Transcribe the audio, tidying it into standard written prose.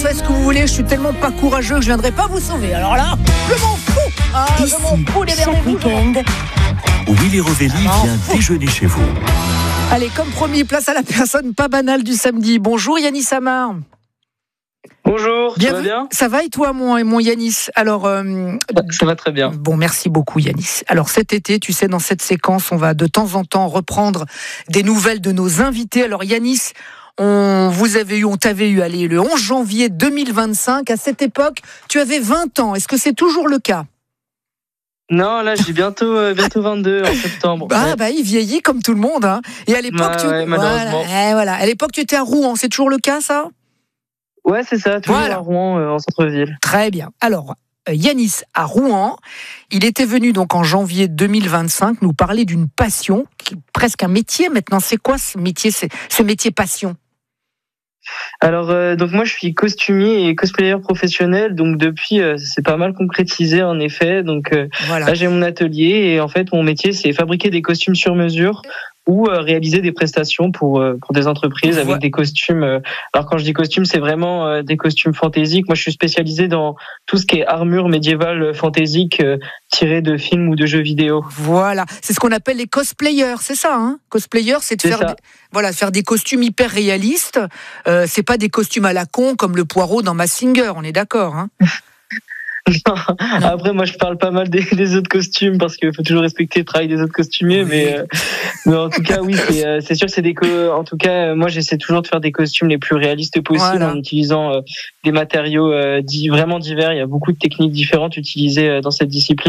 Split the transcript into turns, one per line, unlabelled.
Faites ce que vous voulez, je suis tellement pas courageux que je viendrai pas vous sauver. Alors là, je m'en fous.
Ici,
je m'en fous, les
chaque week-end,
Willy Rovelli vient déjeuner chez vous.
Allez, comme promis, place à la personne pas banale du samedi. Bonjour Yanis Amar.
Bonjour, ça va bien ?
Ça va et toi mon Yanis ? Alors,
ça va très bien.
Bon, merci beaucoup Yanis. Alors cet été, tu sais, dans cette séquence, on va de temps en temps reprendre des nouvelles de nos invités. Alors Yanis, on t'avait eu le 11 janvier 2025. À cette époque, tu avais 20 ans. Est-ce que c'est toujours le cas ?
Non, là, j'ai bientôt 22 en septembre.
Il vieillit comme tout le monde. Hein. Et à l'époque,
malheureusement.
Voilà. À l'époque, tu étais à Rouen. C'est toujours le cas, ça ?
Ouais, c'est ça. Toujours à Rouen, en centre-ville.
Très bien. Alors, Yanis à Rouen, il était venu donc en janvier 2025 nous parler d'une passion, qui est presque un métier maintenant. C'est quoi ce métier passion ?
Alors, donc moi, je suis costumier et cosplayer professionnel. Donc depuis, c'est pas mal concrétisé en effet. Donc là, j'ai mon atelier et en fait, mon métier, c'est fabriquer des costumes sur mesure ou réaliser des prestations pour des entreprises avec des costumes. Alors quand je dis costumes, c'est vraiment des costumes fantaisiques. Moi, je suis spécialisé dans tout ce qui est armure médiévale fantaisique tirée de films ou de jeux vidéo.
Voilà, c'est ce qu'on appelle les cosplayers, c'est ça, hein ? Cosplayer, c'est de faire des costumes hyper réalistes. C'est pas des costumes à la con comme le Poirot dans Masked Singer, on est d'accord, hein ?
Non. Après, moi, je parle pas mal des autres costumes parce qu'il faut toujours respecter le travail des autres costumiers. Mais en tout cas, oui, c'est sûr que en tout cas, moi, j'essaie toujours de faire des costumes les plus réalistes possibles en utilisant des matériaux vraiment divers. Il y a beaucoup de techniques différentes utilisées dans cette discipline.